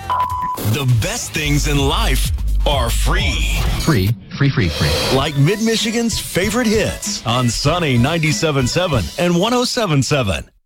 The best things in life are free. Free. Like Mid-Michigan's favorite hits on Sunny 97.7 and 107.7.